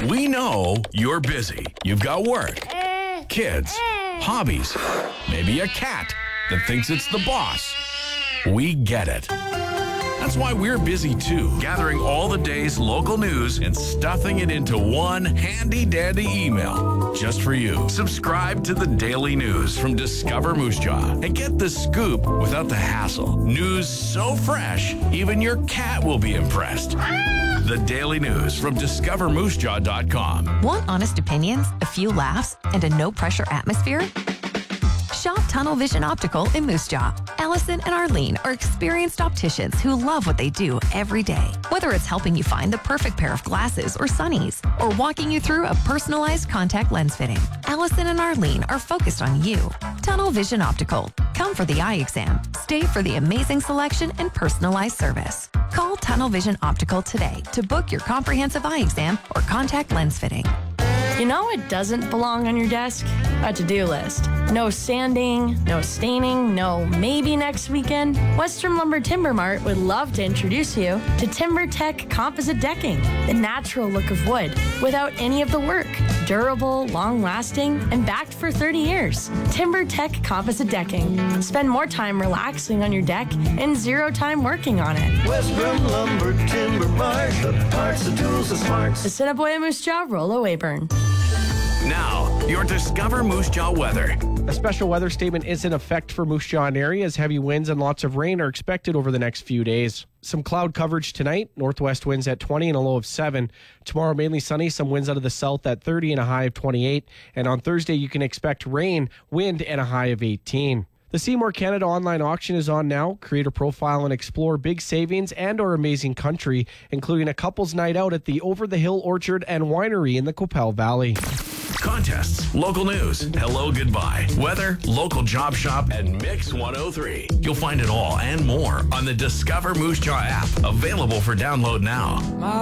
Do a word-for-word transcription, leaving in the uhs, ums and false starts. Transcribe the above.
We know you're busy. You've got work, kids, hobbies, maybe a cat that thinks it's the boss. We get it. That's why we're busy too, gathering all the day's local news and stuffing it into one handy-dandy email just for you. Subscribe to the Daily News from Discover Moose Jaw and get the scoop without the hassle. News so fresh, even your cat will be impressed. The Daily News from discover moose jaw dot com. Want honest opinions, a few laughs, and a no-pressure atmosphere? Shop Tunnel Vision Optical in Moose Jaw. Allison and Arlene are experienced opticians who love what they do every day. Whether it's helping you find the perfect pair of glasses or sunnies, or walking you through a personalized contact lens fitting, Allison and Arlene are focused on you. Tunnel Vision Optical. Come for the eye exam. Stay for the amazing selection and personalized service. Call Tunnel Vision Optical today to book your comprehensive eye exam or contact lens fitting. You know what doesn't belong on your desk? A to-do list. No sanding, no staining, no maybe next weekend. Western Lumber Timber Mart would love to introduce you to TimberTech Composite Decking, the natural look of wood without any of the work. Durable, long-lasting, and backed for thirty years. TimberTech Composite Decking. Spend more time relaxing on your deck and zero time working on it. Western Lumber Timber Mart, the parts, the tools, the smarts. The Assiniboia Moose Jaw, Rollo Weyburn. Now, your Discover Moose Jaw weather. A special weather statement is in effect for Moose Jaw and area as heavy winds and lots of rain are expected over the next few days. Some cloud coverage tonight, northwest winds at twenty and a low of seven. Tomorrow mainly sunny, some winds out of the south at thirty and a high of twenty-eight. And on Thursday you can expect rain, wind and a high of eighteen. The Seymour Canada online auction is on now. Create a profile and explore big savings and our amazing country, including a couple's night out at the Over the Hill Orchard and Winery in the Qu'Appelle Valley. Contests, local news, hello, goodbye, weather, local job shop, and Mix one oh three. You'll find it all and more on the Discover Moose Jaw app, available for download now.